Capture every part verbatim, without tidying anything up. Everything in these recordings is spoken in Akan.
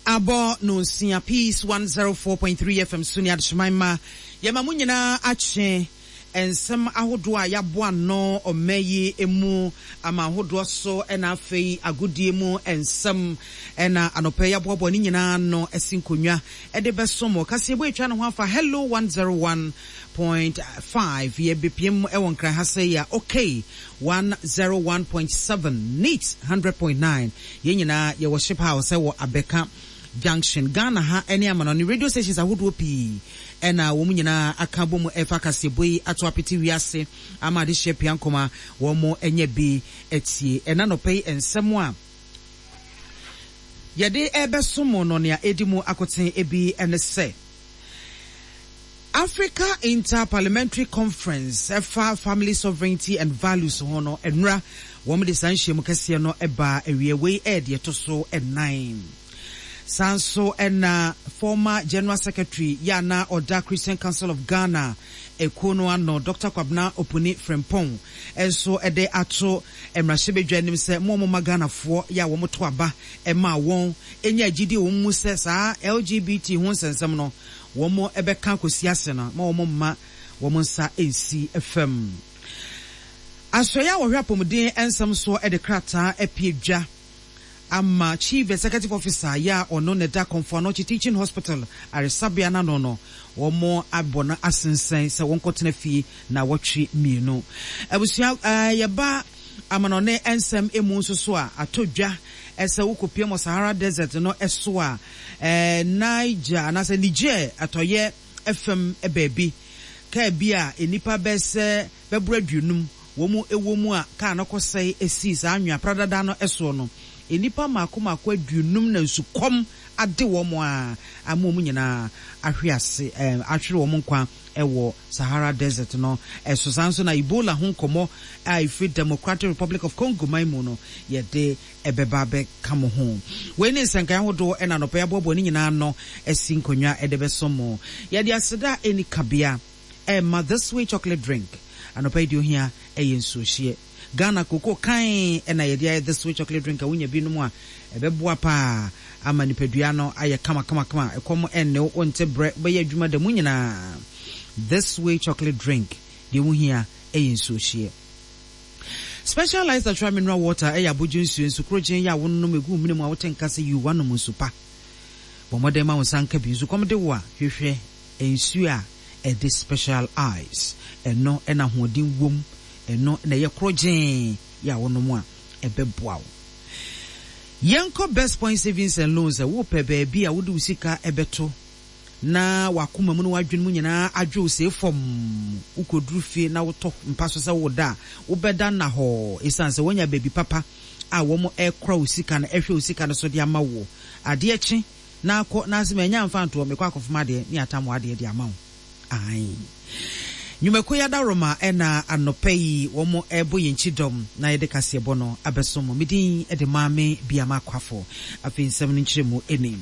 Abo no sia Peace one oh four point three F M Sunia Shmaima Yama munyina ache ensem ahodo a yaboa no omeyi emu ama ahodo so ena afei agodie mu ensem ena anope yaboa ni nyina no esinkonwa ede besomo kase ebo etwa no ho afa hello one oh one point five ye bpm ewon kra ha say ya okay one oh one point seven neat one hundred point nine ye nyina ye worship house e wo Abeka Junction Ghana ha eni amano ni radio stations ahodo pi ena wo nyina aka bomu efa kaseboi ato apeti wiase ama de hye piankoma wo mo enye bi etie ena no pay ensem a yede ebesomo no ne edimu akoten ebi ene se Africa Inter-Parliamentary Conference efa Family Sovereignty and Values hono enra wo mo de sanhye mu kase no eba ewiewei e de to so nine Sanso and uh, former General Secretary Yana Oda Christian Council of Ghana Ekono ano Doctor Kwabna Opuni Frempong enso ede ato emrahebe dwanim se mo mo magana fo ya wo moto aba ema won enya gidi wo mu se sa L G B T ho sensem no wo mo ebeka kosi ase na ma wo mo ma wo mo nsa ensi F M asoya wo hwapomden ensem so ede krata epiedwa Ama Chief Executive Officer ya ono neda Komfano Teaching Hospital Aresabia na nono womo abona asensen se wonkotena fie na watwe mienu abusia uh, yaba amanone ensem emu nsoso a atodwa ese wokopie mo Sahara Desert no eso a eh Niger na se Niger atoye F M ebebi ka bia enipa bese bebradunum womu ewomu a ka anakosai esi sa anwa pradada no eso no enipa mako mako adunum na nsukom ade wo mo a amomu nyina ahwease eh ahwere wo mo nkwa ewo Sahara Desert no eso sanso na Ebola ho nkomo a Free Democratic Republic of Congo maimu no yede ebeba be kamo ho we ni senkan hodo e na no pa yabobo ni nyina no esinkonwa edebe somo yede aseda eni kabia e ma this way chocolate drink anopa idio hia e yenso hie Ghana koko kan ena yede this way chocolate drink awunya binom a ebeboa pa ama nipadua no aye kama kama kama ekomo enne onte bre be yadwuma da mu nyina this way chocolate drink de mu hia eyin so hie specialized natural mineral water eya boju nsu nsu krogen ya wonnom egu minim a wotenka se you wanom nsu pa bomode ma wonsanka bi nsu komde wo a hwehwe ensu a e this special eyes eno ena hoodin wom eno na ye krogen ya wonom a ebeboa wo Yanko Best Point Savings and Loans wo pe baabi a wode usika ebeto na wakoma mu no wadwene mu nyina adwo se fom ukoduru fie na woto mpaso se woda wo beda na ho esanse wonya baabi papa a wo mo ekra usika na ehwe usika no so de ama wo ade echi na akọ na asem anya mfanto me kwa akofoma de ni atamo ade de ama wo ai Nyumekoya da Roma ena anopeyi womo ebo yenchidom na yede kasebo no abesomo midin ede mame biama kwafo afin seven nchiremu enim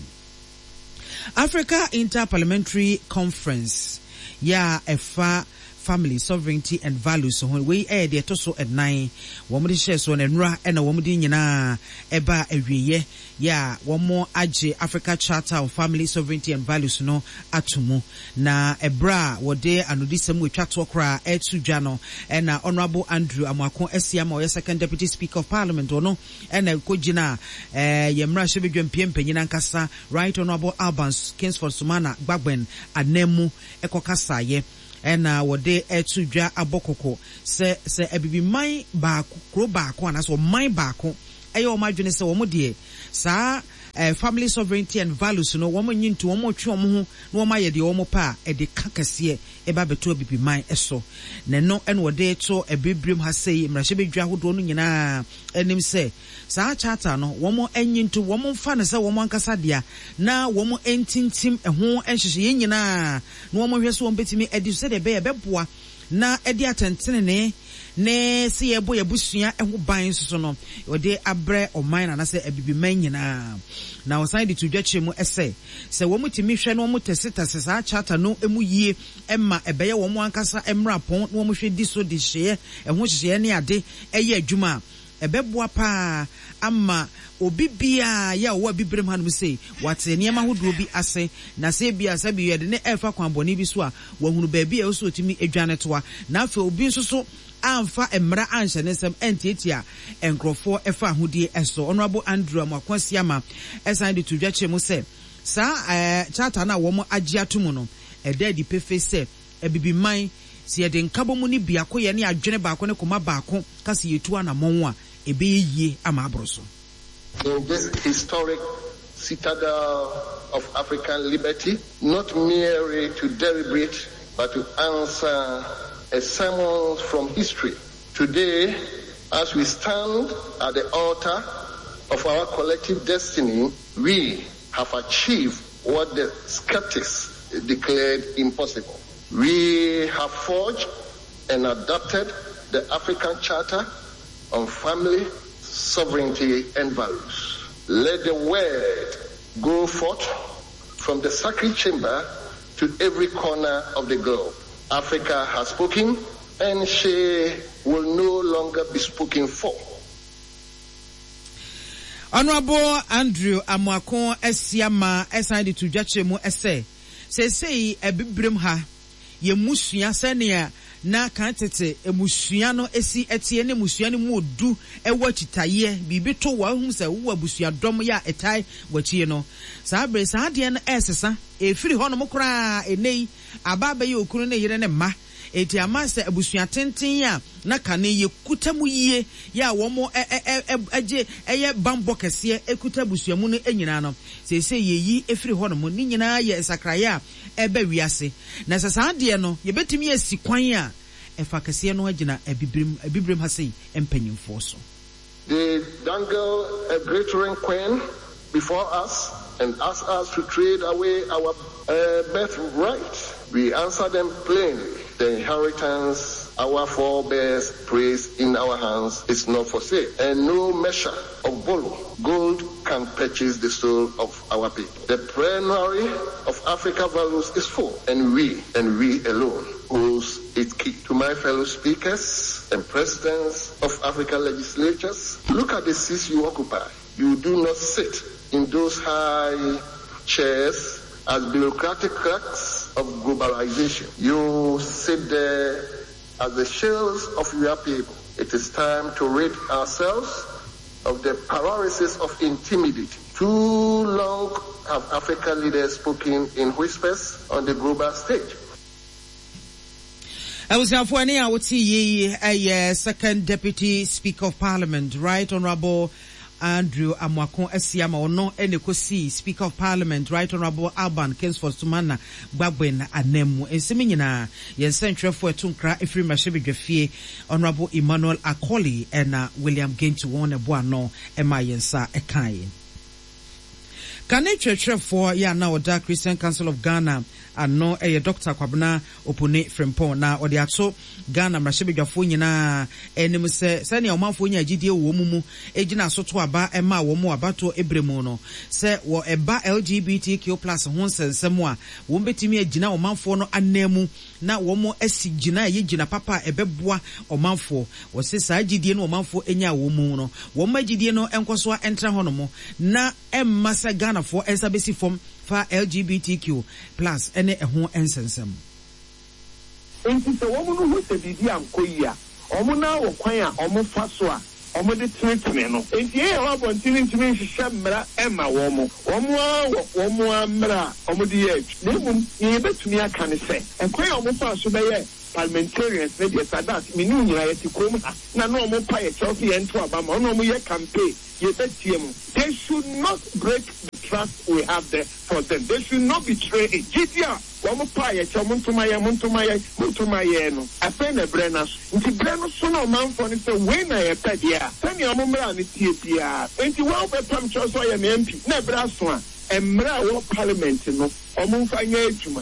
Africa Inter-Parliamentary Conference ya efa Family Sovereignty and Values so we e de to so at nine womo de share so na nura ena womo de nyina eba awieye ya womo age Africa Charter of Family Sovereignty and Values no atumu na ebra wode anodisem wetwa to kra etudwa no ena Honorable Andrew Amwako Esiama o second Deputy Speaker of Parliament ono ena kogina eh yemra shebedwam piempanyina nkasa Right Honorable Albans Kingsford Sumana Gbagben anemu ekokasa ye ena wode etudwa abokoko se se ebibi man baako kro baako anaso man baako eyo o madwene se wo mo de sa eh, Family Sovereignty and Values no wo mo nyintu wo mo twe wo ho no wo maye de wo mo pa e de kakase e ba beto bibi man eso ne no ene wode to ebebrem ha sei mrahye bedwa hodo no nyina enim se sa charter no wo mo enyintu wo mo fa ne se wo mo ankasa dia na wo mo entintim eho enhyehe nyina no wo mo hwese wo betimi edi se de be ye beboa na edi atentene ne ne se ye boy abusua eho ban so no ode abre oman na se abibi man nyina na osan de tudwache mu ese se wo mutimi hwe no mo tesita se sa charter no emu yie emma ebeye wo mo ankasa emra pon no mo hwe di so de hye eho hye ne ade eye adwuma ebeboa pa ama obi bia ya wo bibrem hanum sei wate niema hodo bi ase na se bia sabi yede ne efa kwanboni bi so a wahunu ba bia so otimi edwane toa na afa obi nso so amfa emra anhye ne sem entietia enkrofo efa ahodie eso Honorable Andrew Amoakwasiama esan de tudwa chemu se sa eh charter na wo mo agye atomu no eda di pefe se ebibiman si yede nkabo mu ni biako ye ne adwene baako ne koma baako kasi yetu anamon a ebe yie ama abroso. In this historic citadel of African liberty, not merely to deliberate, but to answer a summons from history. Today, as we stand at the altar of our collective destiny, we have achieved what the skeptics declared impossible. We have forged and adopted the African Charter on Family, Sovereignty and Values. Let the word go forth from the sacred chamber to every corner of the globe. Africa has spoken, and she will no longer be spoken for. Honorable Andrew Amoakwasiama eside to jachemu ese say say ebibrem ha ye musua senia na kantete emusua no esi etie ne musua ne mu odu ewa chitaye bibi to wa hu se wo abusua dom ya etai wachie no sa bre sa de no esesa efiri ho no mokra enei ababa ye okunu ne yire ne ma eti amase abusua tenten a na kane ye kutamu yie ya wo mo eje eye bambo kese ekuta abusua mu no enyina no se se ye yi efiri ho no mo ni nyina ye sakraya ebe wiase na sasa de no ye betimi asikwan a efa kese no agina abibrim abibrim ha sei empanyimfo so. They dangle a glittering queen before us and ask us to trade away our uh, birthright. We answer them plainly. The inheritance our forebears placed in our hands is not for sale, and no measure of bolo gold can purchase the soul of our people. The plenary of Africa values is full, and we, and we alone, holds its key. To my fellow speakers and presidents of African legislatures, look at the seats you occupy. You do not sit in those high chairs as bureaucratic clerks of globalization. You sit there as the shells of your people. It is time to rid ourselves of the paralysis of intimidity. Too long have African leaders spoken in whispers on the global stage. I was now for any I would see a second deputy speaker of parliament, right honorable Andrew Amoakwasiama ono enekosi Speaker of Parliament, Right Honorable Alban Kingsford Sumana Gbagben Anemu ensemi nyina yensentrefo etunkra efiri mashebedwafie Honorable Emmanuel Akoli and William Gentu won ebo ano ema yensa ekan. Kane Churchfo ya na oda Christian Council of Ghana ano eye Doctor Kwabena Opone Frempon na ode ato Ghana mrashebedwafo nyina enim se sane omanfo nya agidie wo mumu egina asoto aba ema wo mu abato ebremu no se wo eba L G B T Q plus ho nsensem a wo betimi agina omanfo no anemu na wo mo asigina ye gina papa ebeboa omanfo wo se sa agidie no omanfo enya wo mu no wo magidie no enkoso entra ho no mo na emma se Ghana for ensa besi form fa L G B T Q plus ene eho ensensem. Enti se wo mu no ho se bidi ankoyi a omo na wo kwan a omo fa so a omo de treatment no enti e ho abontini ntimi hihye mmra ema wo mo omo a wo mo amra omo de ye na mu ye betumi aka ne se enkwan a omo fa so be ye parliamentarians ne de sadat menu nyira ye ti krom ha na no omo pa ye chelsea ye nto aba ma no omo ye campaign ye betie mu. They should not break the trust we have there for them. They should not betray it. Gitia omo pa ye cho montoma ye montoma ye montoma ye no afa na brena nti brena so na man for ne say we na ye pedia tani omo mra ne tie bia enti wo be pam cho so ye M P na bra so a emra wo parliament no omo fa nya adwuma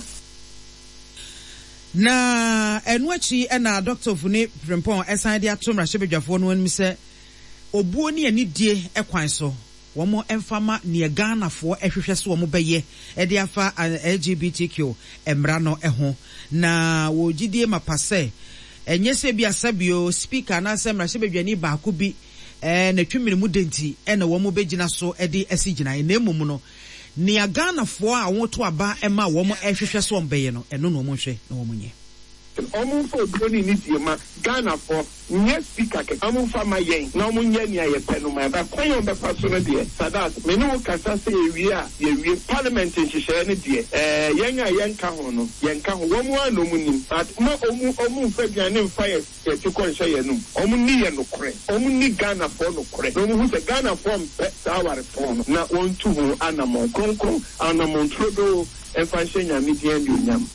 na enwachi na Doctor Fune Frempon esan de atom rahebedwafo no anim se obuo ni anidie ekwan so womo emfama ne Ghana fo ehwehwe so womo beye e de afa L G B T Q emra no eho na wo gidie mapase enye se bia sabio speaker na se rahebedwani ba ko bi eh na twemene mu denti e na wo mo begina so e de asigina na emum no nia Ghana fo a woto aba e ma wo mo ehwehwe so mbeye no eno no mo hwe na wo mo nye omu for broni ni diema Ghana for nye speaker ke omu fa ma yen na omu nye ni aye penu ma ba kwan yo be paso no de sadat me no kasa se ewie a ye wie parliament nhihye ne de eh yen a yen ka ho no yen ka ho wo mu anomu nim but ma omu omu fa biane mfa ye ye ti kon hye yenum omu ni ye no kore omu ni Ghana for no kore no mu se Ghana for mpe saware for no na won tu ho anamon konkron anamon trodo enfa hye nya media ndi onyam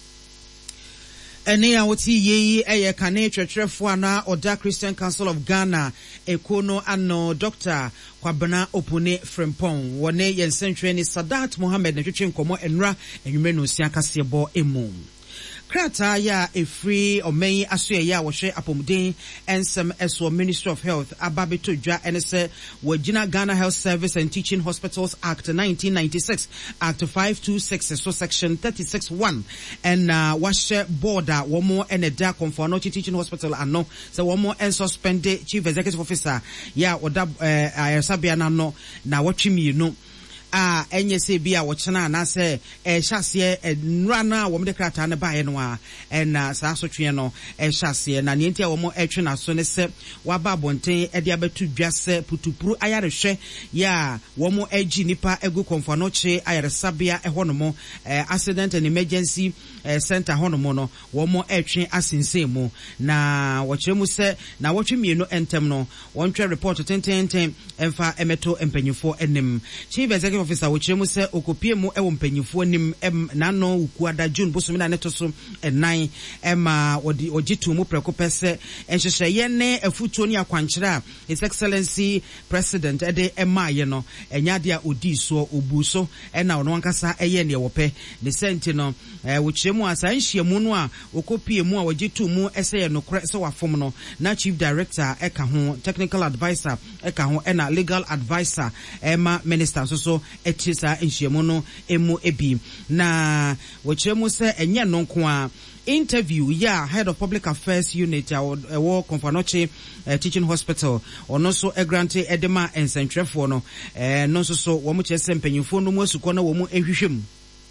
ene a woti ye eye kane twetwerefo ana Oda Christian Council of Ghana ekono ano Doctor Kwabena Opune Frempong wone yensentwe ni Sadat Mohammed na twetwe nkomo enra enwume no sia kasebo emu Krata ya efri omen asoye ya wohwe apomden ensem eso Ministry of Health ababeto dwa enese wagina Ghana Health Service and Teaching Hospitals Act nineteen ninety-six Act five twenty-six so section thirty-six one and uh, wahwe border womo eneda Komfo Teaching Hospital ano so womo en suspended Chief Executive Officer ya oda ayasabia na no na watwimi no ah enye se bia wo chena na se eh hyase enra na wo mde krata na bae no a en sa so twe no eh hyase na ne ntia wo mo etwe na so ne se wa ba bonten e dia betu dwase putupuru ayarehwe ya wo mo agi nipa egu Komfo no che ayaresabia e hono mo eh, accident and emergency eh, center hono mo no wo mo etwe asense mu na wo kire mu se na wo twemie no entem no won twe report ten ten ten emfa emeto empanyifo enim Chief Executive Officer wo chiremu se okopie mu ewo mpanyifo nim na no ukuada June bosomi na neto so nine ema odi ogitu mu prekopese enhyehyeye ne afutuo ni akwankyera His Excellency President ede ema ye no enyade a odi so obuso ena ono ankasa eye ne wope ne senti no wo chiremu asa nhyiamu no a okopie mu a ogitu mu ese ye no kre se wafom no na Chief Director eka ho Technical Advisor eka ho ena Legal Advisor ema Minister so so etisa nhyiamu no emu ebi na wochiremu se enye no nko a interview ya Head of Public Affairs Unit ya wo Komfo uh, Teaching Hospital ono so e grante edema ensentwefo no eh no so so wo mo chese mpanyimfo no mu asuko na wo mu ehwehwem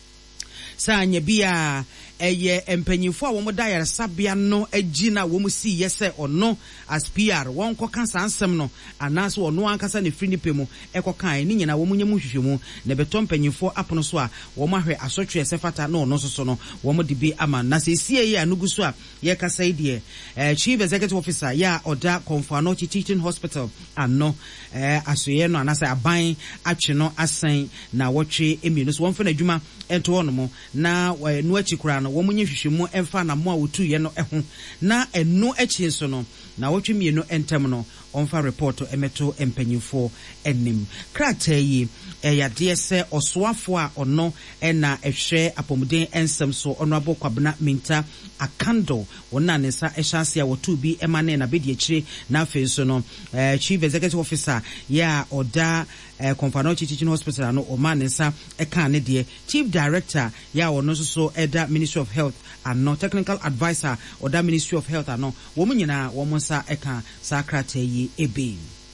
sa anya bia eye empanyimfo a wo mo dayare sabia no agina wo mo si yese ono as P R won koka sansem no anaso ono ankasa ne free nipe mu ekokan ni nyina wo mo nyemu hwehwemu ne beto empanyimfo apono so a wo mo ahwe asotwe sefata no ono so so no wo mo dibi ama na se sie ye anugu so a ye kasa idie eh Chief Executive Officer ya Oda Komfo Teaching Hospital ano eh asoye no anasa aban atwe no asan na wotwe emienu so won fa na adwuma ento wono mo na no achikura no wo munye hwehwemu emfa na mo a wotu ye no eho na eno achi so no na wotwe mienu entem no onfa report emeto empanyifo enim krata yi eyade se osoafo a ono ena ehwe apomuden ensem so Honorable Kwabena Minta Akando wona ne sa ehyanse a wotu bi emane na bedi akire na afen so no eh, Chief Executive Officer ya Oda eh, Komfo Teaching Hospital no omane sa eka ne de Chief Director ya ono so so eda Ministry of Health and no Technical Advisor Oda Ministry of Health ano wo munyina wo monsa eka sa krata yi ebe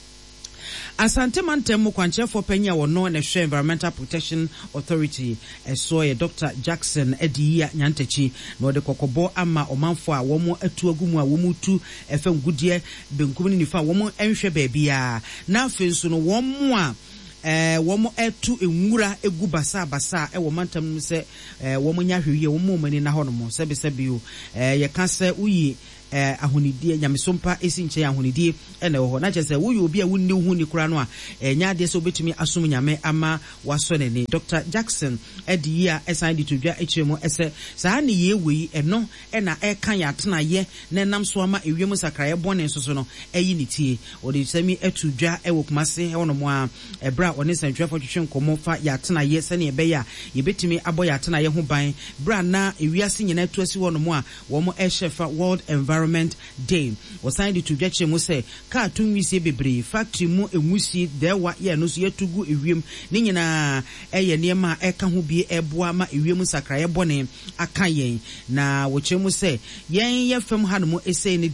Asante mantem kwanchefo penya wono na hwe Environmental Protection Authority eso ye Doctor Jackson Ediya Nyantachi no de kokobo ama omanfo a wo mo atu agumu a wo mu tu efe ngudie benkum ni nifa wo mo enhwe baabia na afenso no wo mo a eh wo mo etu enwura egu basa basa e wo mantam se eh wo mo nya hwewie wo mo mani na hono mo sebe sebe o eh ye ka se uyi eh ahonidie nyamesompa esinche ahonidie ene wo na chese wo obi a wunni hu ni kura no a enya de so betumi asum nyame ama waso ne ni Doctor Jackson edi ya esan di tudwa echiremu ese saa ne ye wei eno ena e kan ya tena ye na nam so ama ewiem sakraye bone so so no eyi ni tie odi semi etudwa e wokumase e wono mo a ebra oni santwefo twetwe nkomo fa ya tena ye se ne ebe ya ye betumi abo ya tena ye ho ban bra na ewiase nyina tuasi wono mo a wo mo e shefa World Environment Day was signed to Jache Mose ka tunwisi bebre factory mu enwusi dewa ye no so yetugu ewiem ni nyina eye niema eka ho bi eboa ma ewiem sakraye bone aka yen na wo kyeremu se yen ye fam hanom ese ne de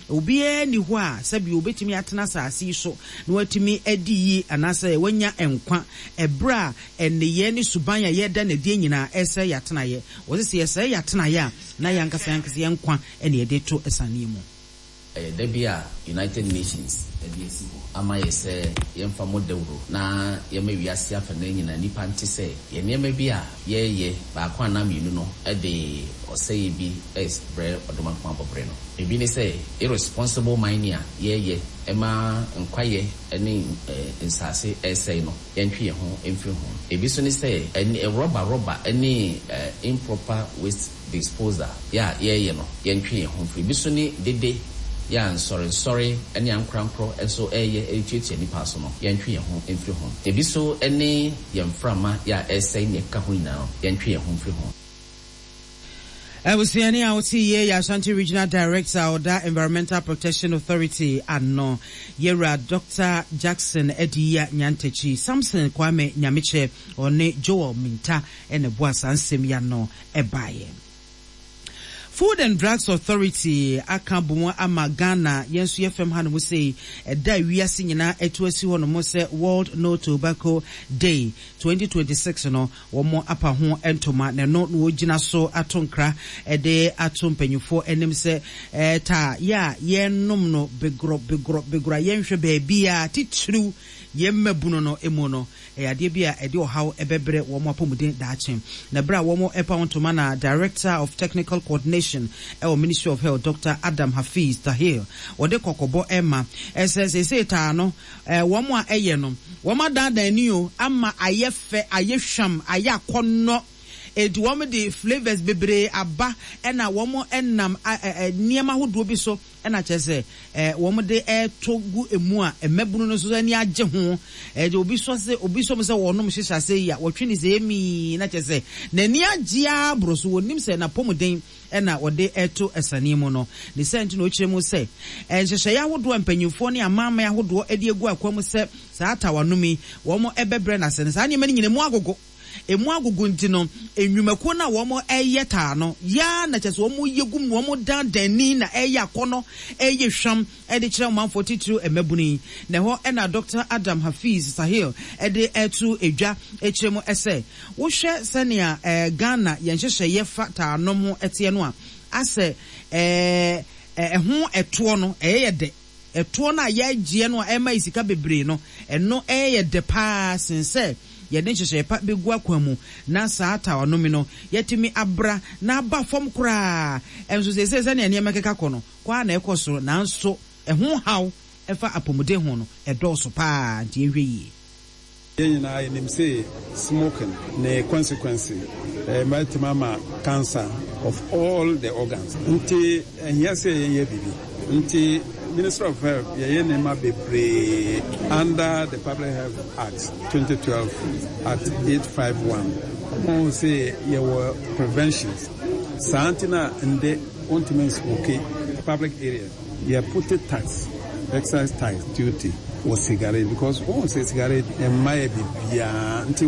obiara ni ho a sabi obetimi atena saasi so na watimi adi yi anasa wanya enkwa ebra eneye ne suban ya yeda na die nyina ese yatena ye wo se ese yatena ye na yankasa yankasa yankwa ene yede to esane mu eh debia United Nations edesi ama yese yemfa modewro na yema wiase afana nyina nipa nte se ye niema bi a ye ye ba kwa na mienu no e de oseye bi es bre odoma kwa bobre no ebi ne se irresponsible mining ye ye ema nkwaye ene nsase esay no yentwe ho emfiri ho ebi so ne se ene rubber rubber ene improper waste disposal ya ye ye no yentwe ho ebi so ne dede ya sorry sorry any ankrankro eso eye echiche ni paso no yentwe ye ho emfiri ho ebi so ene yemframa ya esay ne ka ho nyina yentwe ye ho emfiri ho. I was saying I would see ye Ashanti Regional Director of the Environmental Protection Authority and no Yera Doctor Jackson Edia Nyantechi Samson Kwame Nyamiche one Joel Minta and a boss and Semiano Ebaye. Food and Drugs Authority akabumo ama Ghana yensu F M hanu mu say eda wiase nyina etuasi ho no mo say World No Tobacco Day twenty twenty-six no womo apa ho entoma na no no gina so atonkra ede atompanyufo enim say eta ya yennom no begro begro begro yenhwe baabia titru yemmabuno no emu no ade bia ede ohaw ebebre womo apomuden daachem na bra womo epa ontoma na Director of Technical Coordination our Ministry of Health Doctor Adam Hafiz Tahir ode kokobo ema ss say ta no womo a eye no womo dada ni o ama ayefe ayehwam ayakonno edi womo de flavors bebre aba ena womo enam niema hodo bi so ena chese eh womo de etogu emu a emebunu no so ani age ho eh de obi so se obi so se wonom hihya se ya wotwe se emi na chese na ni age a broso wonim se na pomuden ena wode eto esane mu no the sent no chire mu se eh hihya ya hodo empanyufo ne amama ya hodo edi egu akwam se sa atawanumi womo ebebre na se sa ne mani nyine mu agogo emu agugu ntino enwumako na womo eyeta no ya na chese womo yegum womo dan dani na eya kono eye hwam e de kire man forty-two emabuni na ho e na Doctor Adam Hafiz Sahil e de etu edwa e kire mo ese wo hwe senia eh Ghana yenhwehwe ye fata no mo etie no a ase eh ehun eto no eye de eto na ya gie no e ma isika bebre no eno eye de pa sense yɛde nhyehyɛ pa begu akwamu na saa tawa no mi no yɛtimi abra na aba fam kura enso se se se na nneɛma keka kɔ no kwa na ɛkɔ so na nso ɛho haw ɛfa apɔmude ho no ɛdɔɔso pa nti ehwe yi yɛnyina yɛnim sɛ smoking ne consequence eh mama cancer of all the organs nti ɛnyɛ sɛ yɛyɛ bibi nti Minister of Health Yayenema Bebre under the Public Health Act twenty twelve Act eight fifty-one. Mo say there were preventions. Santina and the ultimate okay public area. You put a tax, excise tax duty for cigarette because one say cigarette and my be until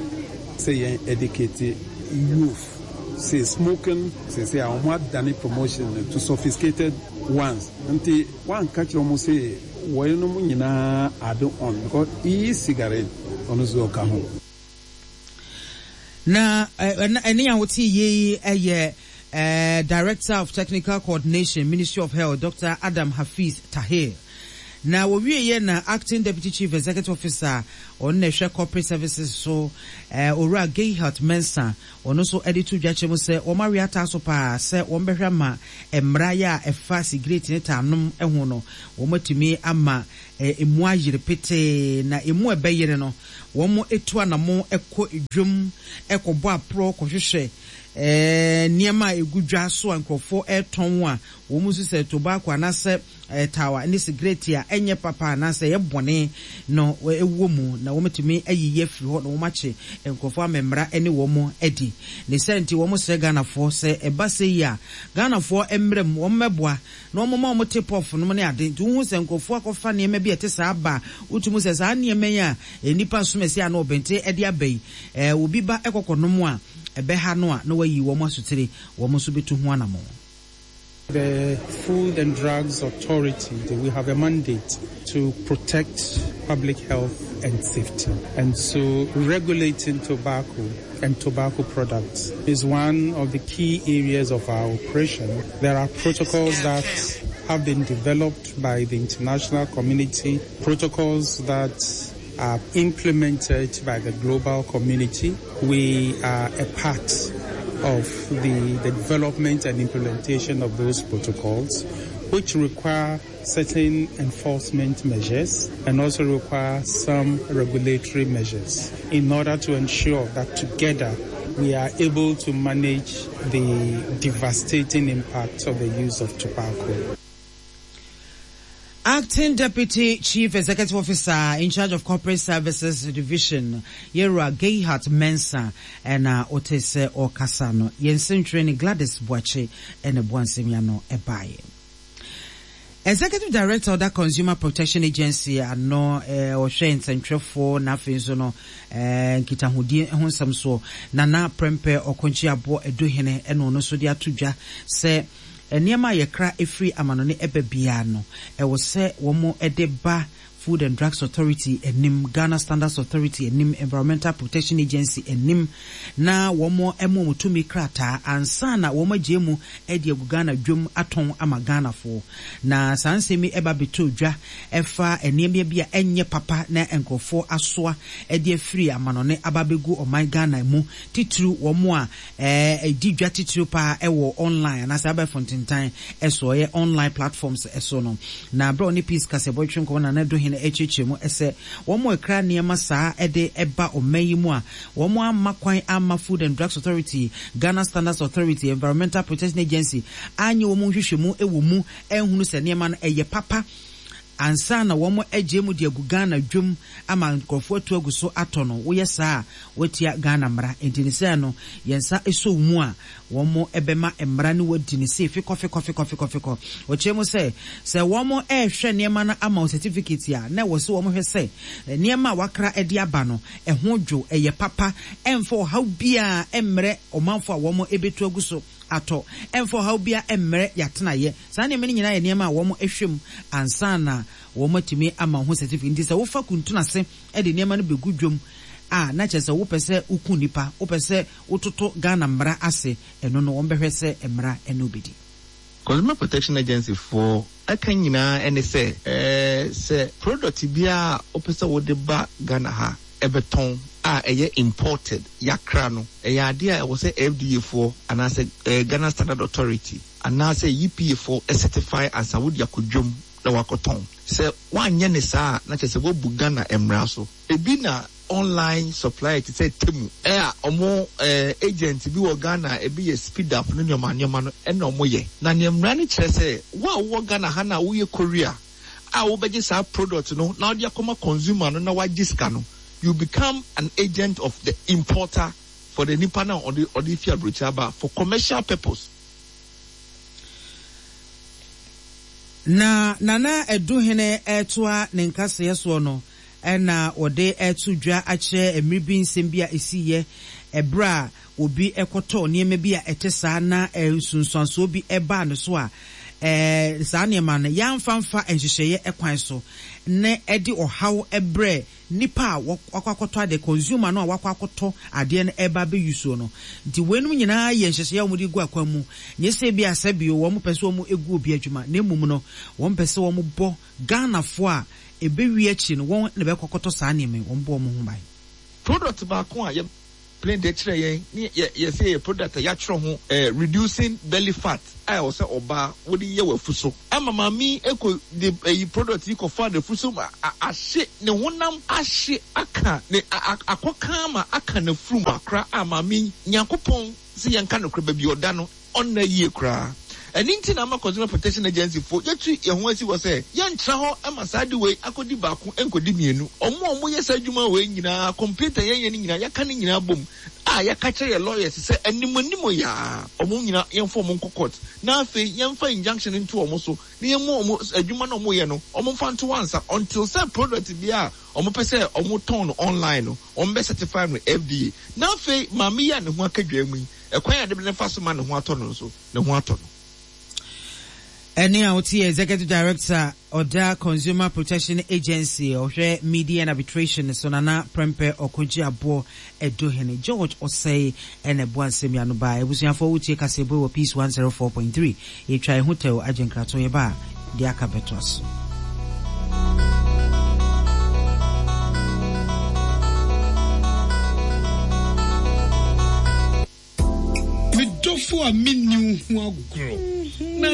one say educated youth. Say smoking, say say I want done promotion to sophisticated ones. Until one catch almost say why no nyina add on because e cigarette on zo ka ho. Na any awoti ye eh eh Director of Technical Coordination Ministry of Health Doctor Adam Hafiz Tahir. Na wo wie ye na Acting Deputy Chief Executive Officer on National Corporate Services so eh Ora Gayhat Mensa ono so editu dwache mu se o ma wiata so pa se wo mbehwa ma emra ya efa cigarette ne tanom eho no wo matumi ama emu ayire pete na emu ebeyire no wo mo etu anamo ekọ edwom ekọbọ apro kọhwehwe eh niema egudwa so ankrofo eton a wo mu se tobacco anase tawa ni cigarette a enye papa anase ye bone no ewo mu na wo metumi ayiye firi ho no wo mache enkrofo amemra ene wo mo edi ne senti wo mo se Ghana fo se eba se ya Ghana fo emrem wo meboa na wo mo mo tip off no ne ade tu hu se enkrofo akofa ne me bi ete sa aba utumu se sa ne me ya enipa so mesi ana obente ede abai eh obi ba ekokono mu a ebe ha no a na wayi wo mo asotire wo mo so betu ho anamo The Food and Drugs Authority, we have a mandate to protect public health and safety. And so regulating tobacco and tobacco products is one of the key areas of our operation. There are protocols that have been developed by the international community, protocols that are implemented by the global community. We are a part of the, the development and implementation of those protocols, which require certain enforcement measures and also require some regulatory measures in order to ensure that together we are able to manage the devastating impacts of the use of tobacco. Acting Deputy Chief Executive Officer in charge of Corporate Services Division, Yera Gayhat Mensah, and uh, Otese Okasano, Yensen Training Gladys Boache, and Buansimiano Ebaye. Executive Director of the Consumer Protection Agency, ano eh, Oshe Central for Nafinzono, eh, Kitahudi Honsamso, Nana Prempe Okonchi Abo Eduhene, and Onosodia Tuja, se Eniema yekra efri amanone ebe biano. E wo se womo edeba Food and Drugs Authority enim, Ghana Standards Authority enim, Environmental Protection Agency enim, na womo emo mutumi krata ansana womo jemu edi Ghana dwom aton ama Ghana fo. Na sansemi eba beto dwa efa eniema bia enye papa na enkofo asoa edi efri amanone ababegu oman Ghana mu titru womo a eh edi dwa titru pa ewo online na sabe fontentan eso ye online platforms eso no. Na bro ni peace kasebo twinko na na do hene echichemu ese womo ekra niema saa ede eba omayimu a womo amakwan ama Food and Drugs Authority, Ghana Standards Authority, Environmental Protection Agency anyi womo hwehwemu ewo mu ehunu se niema no eye papa ansa na womo ejemu de Ghana dwom ama nkrofo to aguso atono wo yesa wetia Ghana mra entinise no yensa eso mu a womo ebema emra ne wadinise fi kofi kofi kofi kofi ko ochemu se se womo ehwe niema na ama certificate a na wo se womo hwe se niema wakra edi aba no eho dwo eye papa emfo how bia emre omanfo a womo ebetu aguso ato emfo how bia emre yatena ye sa ne meni nyina ye niema a womo ehwem ansa na womo timi ama ho certificate ndisa wo fa kuntuna se e de niema no begu dwom a na chese wo pese uku nipa wo pese utoto Ghana mra ase eno no wombehwe se emra enobidi. Consumer Protection Agency for akanyina ene se eh se product bia wo pese wo de ba Ghana ha ebeton a eye imported yakra no eye ade a wo se F D A for anase eh, Ghana Standard Authority anase E P A for certify as a would yakodwom na wakoton se wanye ne saa na chese wo bu Ghana emra so ebi na online supply to say temu eh omo eh agent bi wo Ghana e bi ye speed up no nyoma nyoma no e no mo ye na nyemra ni kire say wa wo Ghana ha na wo ye Korea a wo beje sa product no na dia koma consumer no na wa giska no you become an agent of the importer for the nipa na or the or the fear brochaba for commercial purpose. Na nana eduhene etwa ne nkase yeso no ena ode etu dwa ache emribi nsembia esiye ebra obi ekoto nieme bia etesa na ensunsuanso obi eba no so a eh saa niema no yamfamfa enhyehyeye ekwan so ne edi ohaw ebre nipa wakwakoto ade consumer no wakwakoto ade no eba be yuso no di wenum nyina ye enhyehyeye omudi gu akwan mu nyese bia sabio wo mo pese wo mo egu obi adwuma na emum no wo pese wo mo bo Ghana fo a ebe wi achi no won ne be kokoto saa nieme won bo mo ho bai product ba ko a ye plain de kire yen ye say a product ya kire ho eh, reducing belly fat I was say oba wodi ye wafuso ama mami eko the uh, product you ko for the fuso a hye ne honam ahye aka ne akoka ma aka na frum akra ama mami nyankopon se yanka no kra ba bi oda no onna yie kra and in Tinama Consumer Protection Agency for Yatri Yahwasi was a young Traho Amasadi way, Akodi Baku, and Kodimianu, or more Moya Sajuma way, you know, computer Yanina, Yakani in a boom. Ah, Yakacha, a lawyer, say, and Nimonimoya, or Muna, young for Monco Court. Now, Fay, young for injunction into almost near more a human or Moyano, or Monfan to answer until some product be a or Mopese or Moton online or best certified with F D A. Now, Fay, Mamia and Waka Jamie, a quiet the faster man who are so, the water. Any out here, Executive Director Oda Consumer Protection Agency or Media and Arbitration Sonana Prempe Okoji Abo Edohene George Osei and Ebuan Semianuba. It was your forward take a Sebo Peace one oh four point three. A try hotel agent Kratoyeba, Diaka Betos. Me do for a minu who grow.